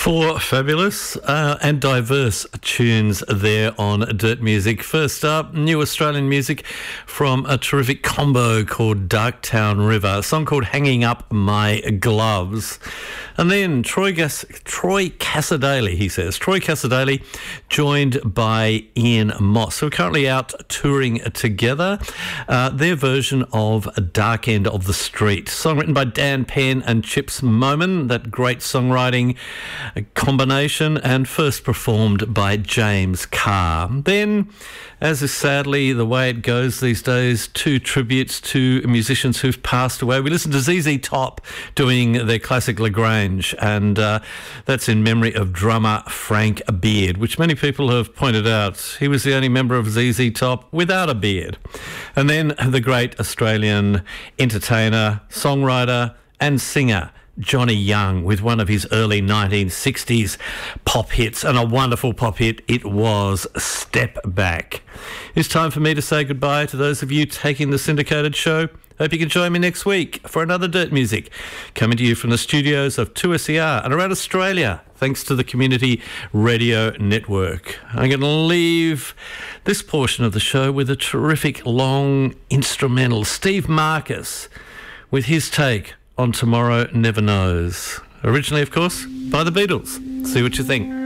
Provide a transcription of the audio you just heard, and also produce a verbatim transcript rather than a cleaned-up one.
Four fabulous uh, and diverse tunes there on Dirt Music. First up, new Australian music from a terrific combo called Darktown River, a song called Hanging Up My Gloves. And then Troy, Gas- Troy Cassar-Daley, he says. Troy Cassar-Daley, joined by Ian Moss, who are currently out touring together. Uh, their version of Dark End of the Street, song written by Dan Penn and Chips Moman, that great songwriting combination, and first performed by James Carr. Then, as is sadly the way it goes these days, two tributes to musicians who've passed away. We listened to Z Z Top doing their classic Lagrange, and uh, that's in memory of drummer Frank Beard, which many people have pointed out. He was the only member of Z Z Top without a beard. And then the great Australian entertainer, songwriter and singer Johnny Young, with one of his early nineteen sixties pop hits, and a wonderful pop hit it was, Step Back. It's time for me to say goodbye to those of you taking the syndicated show. Hope you can join me next week for another Dirt Music, coming to you from the studios of two S E R and around Australia, thanks to the Community Radio Network. I'm going to leave this portion of the show with a terrific long instrumental, Steve Marcus, with his take on Tomorrow Never Knows. Originally, of course, by the Beatles. See what you think.